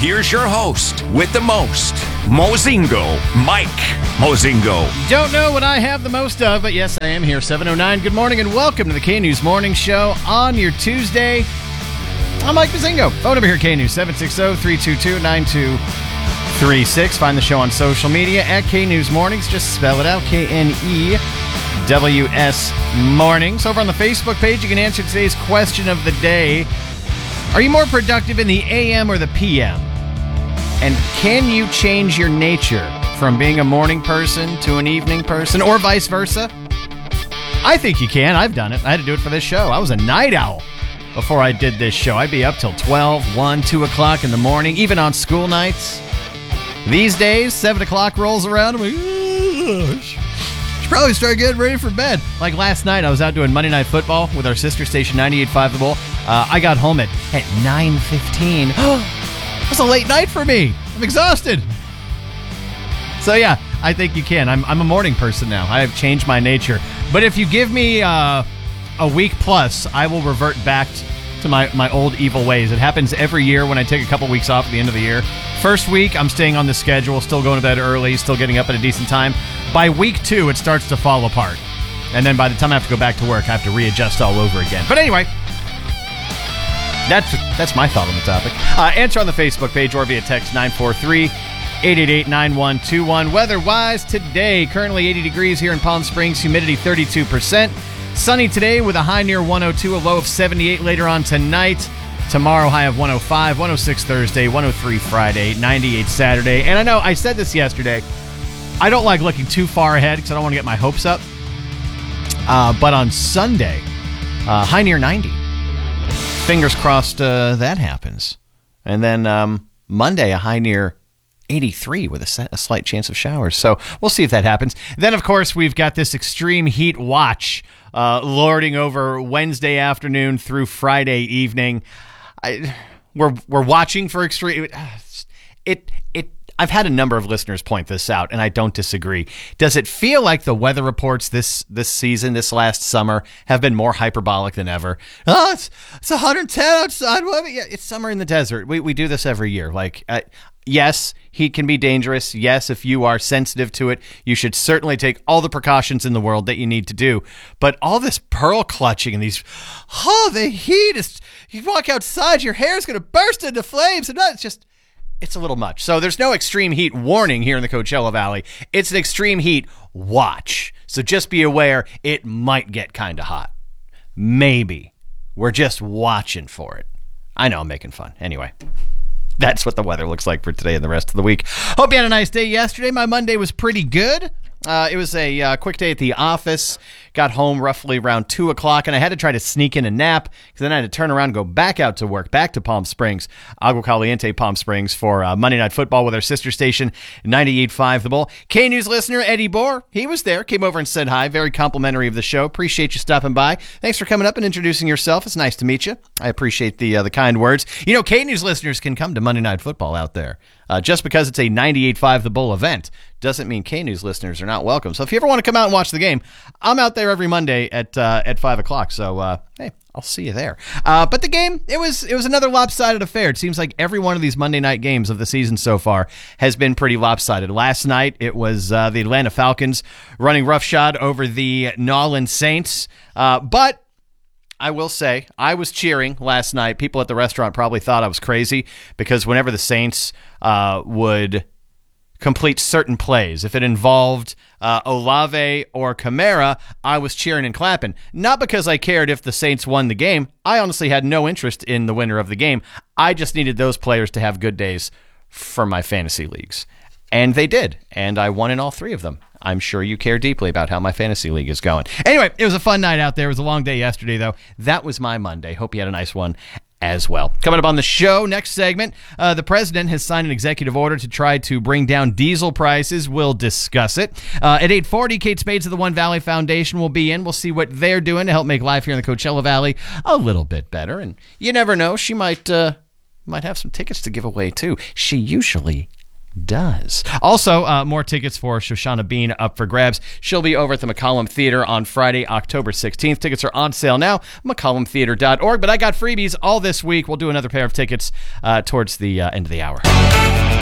here's your host with the most, Mozingo, Mike Mozingo. Don't know what I have the most of, but yes, I am here. 7:09. Good morning and welcome to the K-News Morning Show on your Tuesday. I'm Mike Mozingo. Phone number here, K-News, 760-322-9236. Find the show on social media at K-News Mornings. Just spell it out, KNEWS Mornings. Over on the Facebook page, you can answer today's question of the day. Are you more productive in the AM or the PM? And can you change your nature from being a morning person to an evening person, or vice versa? I think you can. I've done it. I had to do it for this show. I was a night owl before I did this show. I'd be up till 12, 1, 2 o'clock in the morning, even on school nights. These days, 7 o'clock rolls around, I'm like, should probably start getting ready for bed. Like last night, I was out doing Monday Night Football with our sister station, 98.5 The Bull. I got home at 9:15. It was a late night for me. I'm exhausted. So yeah, I think you can. I'm a morning person now. I have changed my nature. But if you give me a week plus, I will revert back to my old evil ways. It happens every year when I take a couple weeks off at the end of the year. First week, I'm staying on the schedule, still going to bed early, still getting up at a decent time. By week 2, it starts to fall apart. And then by the time I have to go back to work, I have to readjust all over again. But anyway, that's my thought on the topic. Answer on the Facebook page or via text 943-888-9121. Weather-wise today, currently 80 degrees here in Palm Springs, humidity 32%. Sunny today with a high near 102, a low of 78 later on tonight. Tomorrow, high of 105, 106 Thursday, 103 Friday, 98 Saturday. And I know I said this yesterday. I don't like looking too far ahead because I don't want to get my hopes up. But on Sunday, high near 90. Fingers crossed that happens. And then Monday, a high near 83 with a slight chance of showers. So we'll see if that happens. Then, of course, we've got this extreme heat watch lording over Wednesday afternoon through Friday evening. We're watching for extreme. I've had a number of listeners point this out, and I don't disagree. Does it feel like the weather reports this season, this last summer, have been more hyperbolic than ever? Oh, it's 110 outside. Yeah, it's summer in the desert. We do this every year. Yes, heat can be dangerous. Yes, if you are sensitive to it, you should certainly take all the precautions in the world that you need to do. But all this pearl clutching and the heat is, you walk outside, your hair is going to burst into flames. And it's a little much. So there's no extreme heat warning here in the Coachella Valley. It's an extreme heat watch. So just be aware it might get kind of hot. Maybe. We're just watching for it. I know I'm making fun. Anyway. That's what the weather looks like for today and the rest of the week. Hope you had a nice day yesterday. My Monday was pretty good. It was a quick day at the office. Got home roughly around 2 o'clock, and I had to try to sneak in a nap because then I had to turn around and go back out to work, back to Palm Springs, Agua Caliente, Palm Springs, for Monday Night Football with our sister station, 98.5 The Bull. K-News listener Eddie Bohr, he was there, came over and said hi. Very complimentary of the show. Appreciate you stopping by. Thanks for coming up and introducing yourself. It's nice to meet you. I appreciate the kind words. You know, K-News listeners can come to Monday Night Football out there. Just because it's a 98.5 The Bull event doesn't mean K-News listeners are not welcome. So if you ever want to come out and watch the game, I'm out there every Monday at 5 o'clock. So, hey, I'll see you there. But the game, it was another lopsided affair. It seems like every one of these Monday night games of the season so far has been pretty lopsided. Last night, it was the Atlanta Falcons running roughshod over the New Orleans Saints. But I will say, I was cheering last night. People at the restaurant probably thought I was crazy because whenever the Saints would complete certain plays, if it involved Olave or Kamara, I was cheering and clapping. Not because I cared if the Saints won the game. I honestly had no interest in the winner of the game. I just needed those players to have good days for my fantasy leagues. And they did, and I won in all 3 of them. I'm sure you care deeply about how my fantasy league is going. Anyway, it was a fun night out there. It was a long day yesterday, though. That was my Monday. Hope you had a nice one as well. Coming up on the show, next segment, the president has signed an executive order to try to bring down diesel prices. We'll discuss it. At 8:40, Kate Spades of the One Valley Foundation will be in. We'll see what they're doing to help make life here in the Coachella Valley a little bit better. And you never know, she might have some tickets to give away, too. She usually does. Also, more tickets for Shoshana Bean up for grabs. She'll be over at the McCollum Theater on Friday, October 16th. Tickets are on sale now, McCollumtheater.org. But I got freebies all this week. We'll do another pair of tickets towards the end of the hour.